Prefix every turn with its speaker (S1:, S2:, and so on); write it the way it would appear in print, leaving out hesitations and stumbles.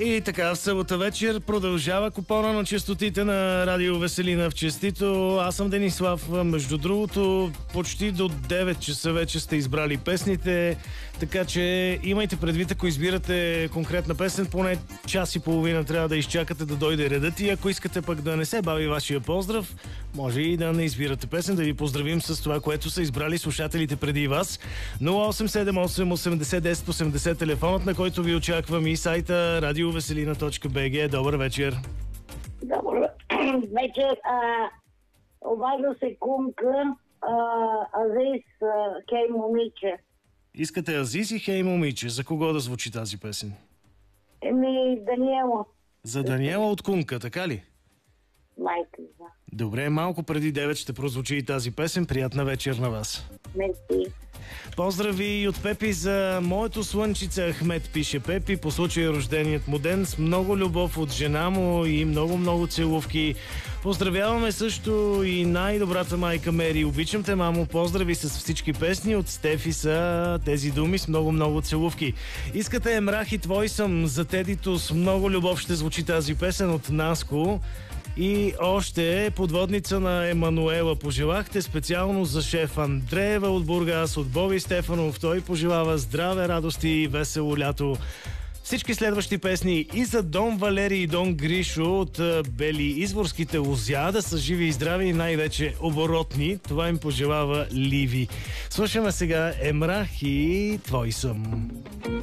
S1: И така, в събота вечер продължава купона на честотите на Радио Веселина в честито. Аз съм Денислав. Между другото, почти до 9 часа вече сте избрали песните, така че имайте предвид, ако избирате конкретна песен, поне час и половина трябва да изчакате да дойде редът и ако искате пък да не се бави вашия поздрав, може и да не избирате песен, да ви поздравим с това, което са избрали слушателите преди вас. 0878 80 10 80 телефонът, на който ви очаквам, и сайта radioveselina.bg. Добър вечер!
S2: Добър вечер. Обажда се Кумка, Азис, Хей момиче.
S1: Искате Азис и Хей момиче. За кого да звучи тази песен?
S2: Даниела.
S1: За Даниела от Кумка, така ли?
S2: Майка, да.
S1: Добре, малко преди 9 ще прозвучи и тази песен. Приятна вечер на вас.
S2: Мерси.
S1: Поздрави и от Пепи за моето слънчице Ахмед, пише Пепи, по случай рожденият му ден, с много любов от жена му и много целувки. Поздравяваме също и най-добрата майка Мери. Обичам те, мамо. Поздрави с всички песни от Стефи са тези думи с много целувки. Искате Емрах и твой съм за Тедито, с много любов ще звучи тази песен от Наско. И още подводница на Емануела пожелахте специално за шеф Андреева от Бургас, от Боби Стефанов. Той пожелава здраве, радости и весело лято. Всички следващи песни и за Дон Валери и Дон Гришо от Бели Изворските лузя да са живи и здрави и най-вече оборотни. Това им пожелава Ливи. Слушаме сега Емрах и твой съм.